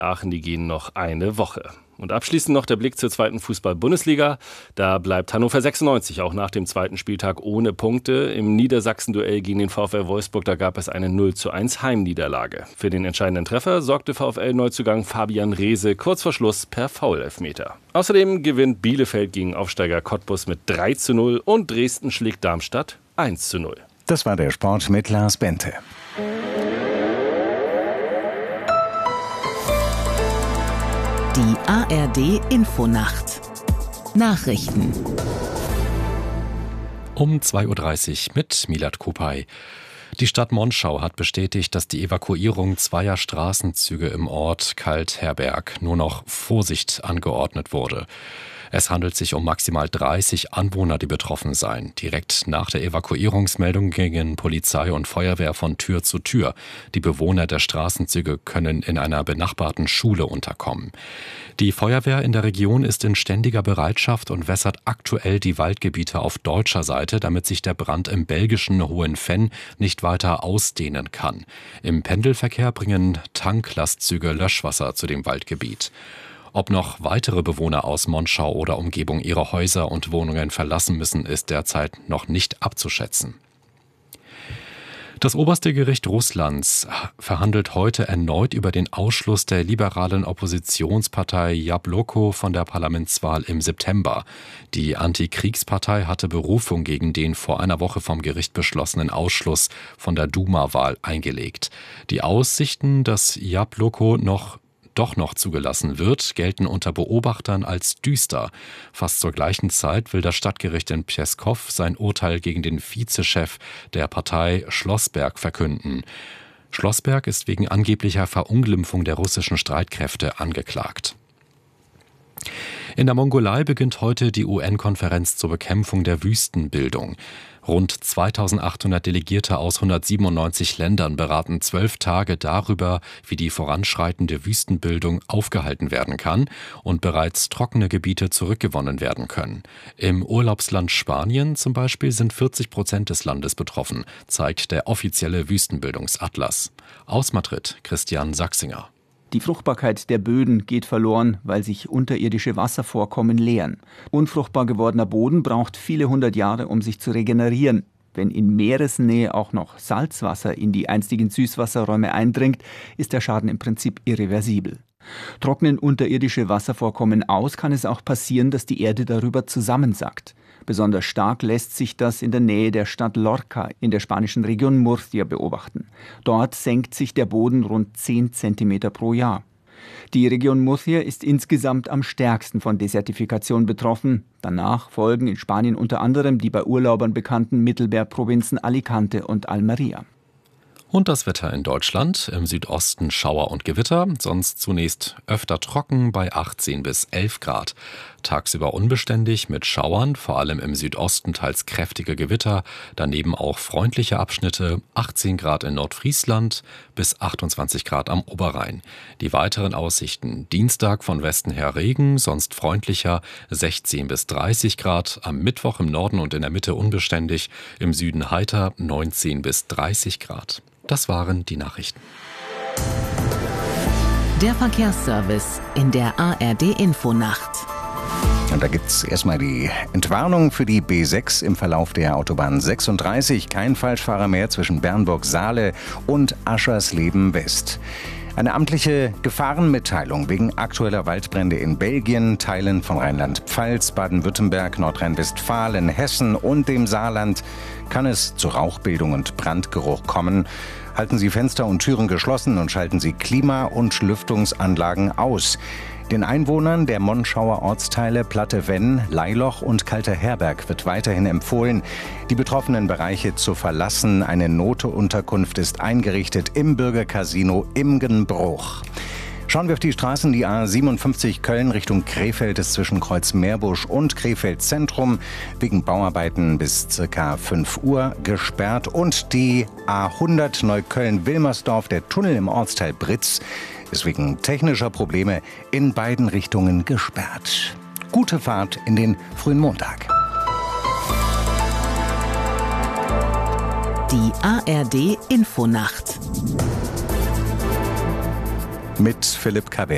Aachen, die gehen noch eine Woche. Und abschließend noch der Blick zur zweiten Fußball-Bundesliga. Da bleibt Hannover 96 auch nach dem zweiten Spieltag ohne Punkte. Im Niedersachsen-Duell gegen den VfL Wolfsburg, da gab es eine 0:1 Heimniederlage. Für den entscheidenden Treffer sorgte VfL-Neuzugang Fabian Reese kurz vor Schluss per Foul-Elfmeter. Außerdem gewinnt Bielefeld gegen Aufsteiger Cottbus mit 3:0 und Dresden schlägt Darmstadt 1:0. Das war der Sport mit Lars Bente. Die ARD-Infonacht. Nachrichten. Um 2:30 Uhr mit Milad Kupay. Die Stadt Monschau hat bestätigt, dass die Evakuierung zweier Straßenzüge im Ort Kaltherberg nur noch Vorsicht angeordnet wurde. Es handelt sich um maximal 30 Anwohner, die betroffen seien. Direkt nach der Evakuierungsmeldung gingen Polizei und Feuerwehr von Tür zu Tür. Die Bewohner der Straßenzüge können in einer benachbarten Schule unterkommen. Die Feuerwehr in der Region ist in ständiger Bereitschaft und wässert aktuell die Waldgebiete auf deutscher Seite, damit sich der Brand im belgischen Hohenfenn nicht weiter ausdehnen kann. Im Pendelverkehr bringen Tanklastzüge Löschwasser zu dem Waldgebiet. Ob noch weitere Bewohner aus Monschau oder Umgebung ihre Häuser und Wohnungen verlassen müssen, ist derzeit noch nicht abzuschätzen. Das oberste Gericht Russlands verhandelt heute erneut über den Ausschluss der liberalen Oppositionspartei Jabloko von der Parlamentswahl im September. Die Antikriegspartei hatte Berufung gegen den vor einer Woche vom Gericht beschlossenen Ausschluss von der Duma-Wahl eingelegt. Die Aussichten, dass Jabloko doch noch zugelassen wird, gelten unter Beobachtern als düster. Fast zur gleichen Zeit will das Stadtgericht in Pjeskow sein Urteil gegen den Vizechef der Partei Schlossberg verkünden. Schlossberg ist wegen angeblicher Verunglimpfung der russischen Streitkräfte angeklagt. In der Mongolei beginnt heute die UN-Konferenz zur Bekämpfung der Wüstenbildung. Rund 2800 Delegierte aus 197 Ländern beraten 12 Tage darüber, wie die voranschreitende Wüstenbildung aufgehalten werden kann und bereits trockene Gebiete zurückgewonnen werden können. Im Urlaubsland Spanien zum Beispiel sind 40% des Landes betroffen, zeigt der offizielle Wüstenbildungsatlas. Aus Madrid, Christian Sachsinger. Die Fruchtbarkeit der Böden geht verloren, weil sich unterirdische Wasservorkommen leeren. Unfruchtbar gewordener Boden braucht viele hundert Jahre, um sich zu regenerieren. Wenn in Meeresnähe auch noch Salzwasser in die einstigen Süßwasserräume eindringt, ist der Schaden im Prinzip irreversibel. Trocknen unterirdische Wasservorkommen aus, kann es auch passieren, dass die Erde darüber zusammensackt. Besonders stark lässt sich das in der Nähe der Stadt Lorca in der spanischen Region Murcia beobachten. Dort senkt sich der Boden rund 10 Zentimeter pro Jahr. Die Region Murcia ist insgesamt am stärksten von Desertifikation betroffen. Danach folgen in Spanien unter anderem die bei Urlaubern bekannten Mittelmeerprovinzen Alicante und Almería. Und das Wetter in Deutschland: im Südosten Schauer und Gewitter, sonst zunächst öfter trocken bei 18 bis 11 Grad. Tagsüber unbeständig mit Schauern, vor allem im Südosten teils kräftige Gewitter, daneben auch freundliche Abschnitte, 18 Grad in Nordfriesland bis 28 Grad am Oberrhein. Die weiteren Aussichten: Dienstag von Westen her Regen, sonst freundlicher, 16 bis 30 Grad, am Mittwoch im Norden und in der Mitte unbeständig, im Süden heiter, 19 bis 30 Grad. Das waren die Nachrichten. Der Verkehrsservice in der ARD-Infonacht. Und da gibt es erstmal die Entwarnung für die B6 im Verlauf der Autobahn 36. Kein Falschfahrer mehr zwischen Bernburg-Saale und Aschersleben-West. Eine amtliche Gefahrenmitteilung wegen aktueller Waldbrände in Belgien, Teilen von Rheinland-Pfalz, Baden-Württemberg, Nordrhein-Westfalen, Hessen und dem Saarland kann es zu Rauchbildung und Brandgeruch kommen. Halten Sie Fenster und Türen geschlossen und schalten Sie Klima- und Lüftungsanlagen aus. Den Einwohnern der Monschauer Ortsteile Platte-Venn, Leiloch und Kalterherberg wird weiterhin empfohlen, die betroffenen Bereiche zu verlassen. Eine Notunterkunft ist eingerichtet im Bürgercasino Imgenbruch. Schauen wir auf die Straßen. Die A57 Köln Richtung Krefeld ist zwischen Kreuzmeerbusch und Krefeld Zentrum wegen Bauarbeiten bis ca. 5 Uhr gesperrt. Und die A100 Neukölln-Wilmersdorf, der Tunnel im Ortsteil Britz, ist wegen technischer Probleme in beiden Richtungen gesperrt. Gute Fahrt in den frühen Montag. Die ARD-Infonacht. Mit Philipp Kaber.